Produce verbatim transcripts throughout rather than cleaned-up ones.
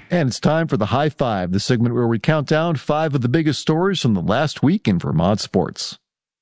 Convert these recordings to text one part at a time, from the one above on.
And it's time for the High Five, the segment where we count down five of the biggest stories from the last week in Vermont sports.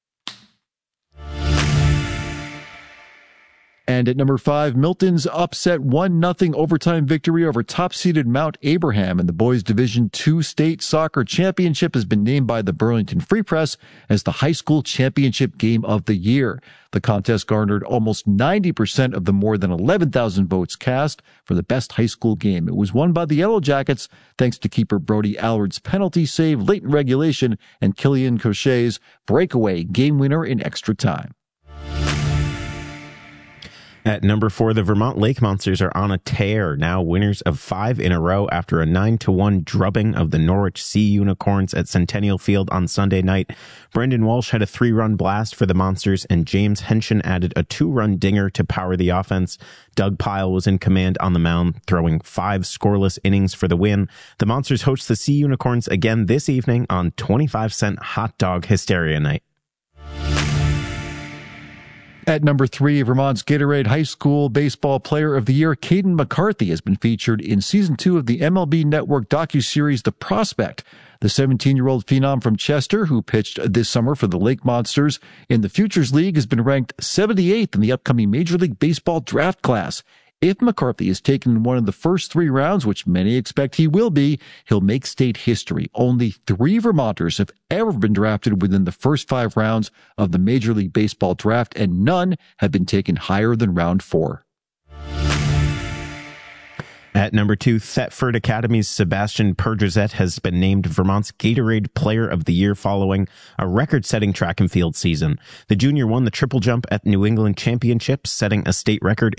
And at number five, Milton's upset one nothing overtime victory over top-seeded Mount Abraham in the boys' Division two state soccer championship has been named by the Burlington Free Press as the high school championship game of the year. The contest garnered almost ninety percent of the more than eleven thousand votes cast for the best high school game. It was won by the Yellow Jackets thanks to keeper Brody Allard's penalty save late in regulation and Killian Cochet's breakaway game winner in extra time. At number four, the Vermont Lake Monsters are on a tear, now winners of five in a row after a nine to one drubbing of the Norwich Sea Unicorns at Centennial Field on Sunday night. Brendan Walsh had a three-run blast for the Monsters, and James Henshin added a two-run dinger to power the offense. Doug Pyle was in command on the mound, throwing five scoreless innings for the win. The Monsters host the Sea Unicorns again this evening on twenty-five cent hot dog hysteria night. At number three, Vermont's Gatorade High School Baseball Player of the Year, Caden McCarthy, has been featured in season two of the M L B Network docuseries The Prospect. The seventeen-year-old phenom from Chester, who pitched this summer for the Lake Monsters in the Futures League, has been ranked seventy-eighth in the upcoming Major League Baseball draft class. If McCarthy is taken in one of the first three rounds, which many expect he will be, he'll make state history. Only three Vermonters have ever been drafted within the first five rounds of the Major League Baseball draft, and none have been taken higher than round four. At number two, Thetford Academy's Sebastian Perdrizet has been named Vermont's Gatorade Player of the Year following a record-setting track and field season. The junior won the triple jump at New England Championships, setting a state record